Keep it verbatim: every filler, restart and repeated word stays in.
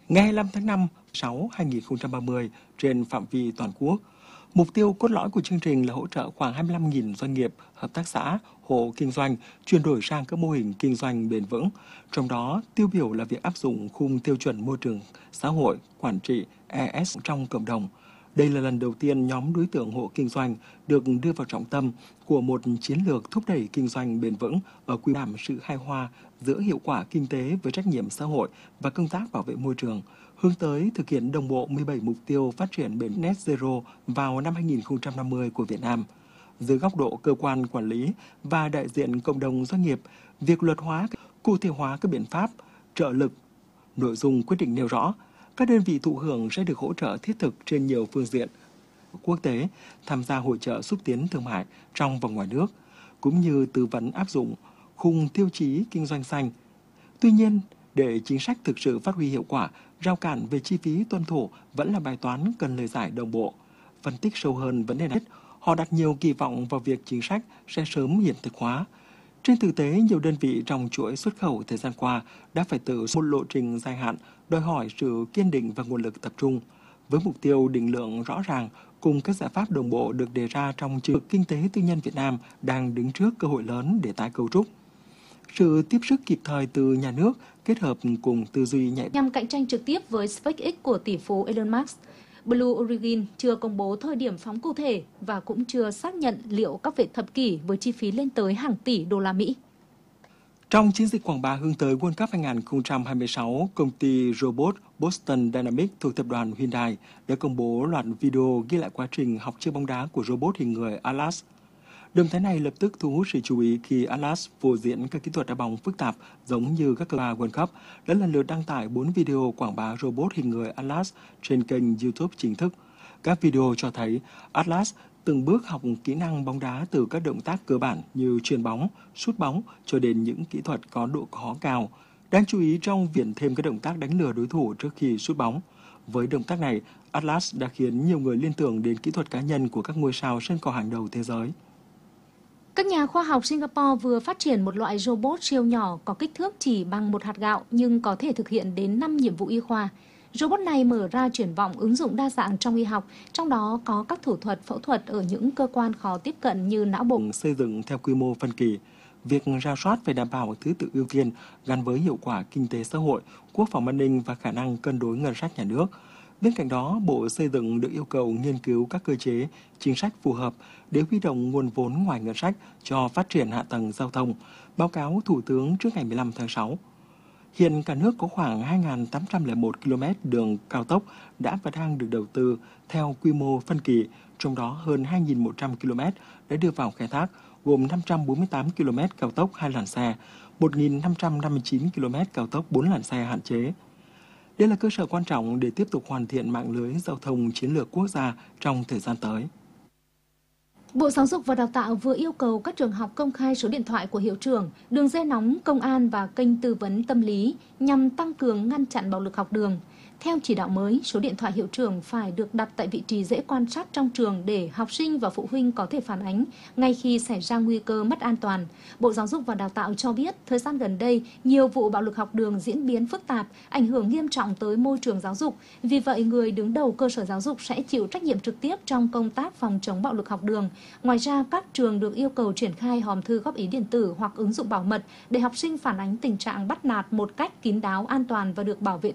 Ngày hai mươi lăm tháng năm sáu hai nghìn không trăm ba mươi trên phạm vi toàn quốc. Mục tiêu cốt lõi của chương trình là hỗ trợ khoảng hai mươi lăm nghìn doanh nghiệp, hợp tác xã, hộ kinh doanh chuyển đổi sang các mô hình kinh doanh bền vững. Trong đó, tiêu biểu là việc áp dụng khung tiêu chuẩn môi trường xã hội, quản trị E S trong cộng đồng. Đây là lần đầu tiên nhóm đối tượng hộ kinh doanh được đưa vào trọng tâm của một chiến lược thúc đẩy kinh doanh bền vững ở quy đảm sự hài hòa giữa hiệu quả kinh tế với trách nhiệm xã hội và công tác bảo vệ môi trường, hướng tới thực hiện đồng bộ mười bảy mục tiêu phát triển bền net zero vào năm hai nghìn không trăm năm mươi của Việt Nam. Dưới góc độ cơ quan quản lý và đại diện cộng đồng doanh nghiệp, việc luật hóa, cụ thể hóa các biện pháp, trợ lực, nội dung quyết định nêu rõ, các đơn vị thụ hưởng sẽ được hỗ trợ thiết thực trên nhiều phương diện quốc tế, tham gia hội chợ xúc tiến thương mại trong và ngoài nước, cũng như tư vấn áp dụng khung tiêu chí kinh doanh xanh. Tuy nhiên, để chính sách thực sự phát huy hiệu quả, rào cản về chi phí tuân thủ vẫn là bài toán cần lời giải đồng bộ. Phân tích sâu hơn vấn đề này, họ đặt nhiều kỳ vọng vào việc chính sách sẽ sớm hiện thực hóa. Trên thực tế, nhiều đơn vị trong chuỗi xuất khẩu thời gian qua đã phải tự một lộ trình dài hạn, đòi hỏi sự kiên định và nguồn lực tập trung. Với mục tiêu định lượng rõ ràng, cùng các giải pháp đồng bộ được đề ra trong chương trình kinh tế tư nhân Việt Nam đang đứng trước cơ hội lớn để tái cấu trúc. Sự tiếp sức kịp thời từ nhà nước kết hợp cùng tư duy nhạy nhằm cạnh tranh trực tiếp với SpaceX của tỷ phú Elon Musk, Blue Origin chưa công bố thời điểm phóng cụ thể và cũng chưa xác nhận liệu các vệ thập kỷ với chi phí lên tới hàng tỷ đô la Mỹ. Trong chiến dịch quảng bá hướng tới World Cup hai nghìn không trăm hai mươi sáu, công ty robot Boston Dynamics thuộc tập đoàn Hyundai đã công bố loạt video ghi lại quá trình học chơi bóng đá của robot hình người Atlas. Động thái này lập tức thu hút sự chú ý khi Atlas phô diễn các kỹ thuật đá bóng phức tạp giống như các cơ World Cup đã lần lượt đăng tải bốn video quảng bá robot hình người Atlas trên kênh YouTube chính thức. Các video cho thấy Atlas từng bước học kỹ năng bóng đá từ các động tác cơ bản như chuyền bóng, sút bóng cho đến những kỹ thuật có độ khó cao. Đáng chú ý trong việc thêm các động tác đánh lừa đối thủ trước khi sút bóng. Với động tác này, Atlas đã khiến nhiều người liên tưởng đến kỹ thuật cá nhân của các ngôi sao sân cỏ hàng đầu thế giới. Các nhà khoa học Singapore vừa phát triển một loại robot siêu nhỏ có kích thước chỉ bằng một hạt gạo nhưng có thể thực hiện đến năm nhiệm vụ y khoa. Robot này mở ra triển vọng ứng dụng đa dạng trong y học, trong đó có các thủ thuật phẫu thuật ở những cơ quan khó tiếp cận như não bộ. Xây dựng theo quy mô phân kỳ, việc rà soát phải đảm bảo thứ tự ưu tiên gắn với hiệu quả kinh tế xã hội, quốc phòng an ninh và khả năng cân đối ngân sách nhà nước. Bên cạnh đó, Bộ Xây dựng được yêu cầu nghiên cứu các cơ chế, chính sách phù hợp để huy động nguồn vốn ngoài ngân sách cho phát triển hạ tầng giao thông, báo cáo Thủ tướng trước ngày mười lăm tháng sáu. Hiện cả nước có khoảng hai nghìn tám trăm lẻ một ki lô mét đường cao tốc đã và đang được đầu tư theo quy mô phân kỳ, trong đó hơn hai nghìn một trăm ki lô mét đã đưa vào khai thác, gồm năm trăm bốn mươi tám ki lô mét cao tốc hai làn xe, một nghìn năm trăm năm mươi chín ki lô mét cao tốc bốn làn xe hạn chế. Đây là cơ sở quan trọng để tiếp tục hoàn thiện mạng lưới giao thông chiến lược quốc gia trong thời gian tới. Bộ Giáo dục và Đào tạo vừa yêu cầu các trường học công khai số điện thoại của hiệu trưởng, đường dây nóng công an và kênh tư vấn tâm lý nhằm tăng cường ngăn chặn bạo lực học đường. Theo chỉ đạo mới, số điện thoại hiệu trưởng phải được đặt tại vị trí dễ quan sát trong trường để học sinh và phụ huynh có thể phản ánh ngay khi xảy ra nguy cơ mất an toàn. Bộ Giáo dục và Đào tạo cho biết, thời gian gần đây, nhiều vụ bạo lực học đường diễn biến phức tạp, ảnh hưởng nghiêm trọng tới môi trường giáo dục. Vì vậy, người đứng đầu cơ sở giáo dục sẽ chịu trách nhiệm trực tiếp trong công tác phòng chống bạo lực học đường. Ngoài ra, các trường được yêu cầu triển khai hòm thư góp ý điện tử hoặc ứng dụng bảo mật để học sinh phản ánh tình trạng bắt nạt một cách kín đáo, an toàn và được bảo vệ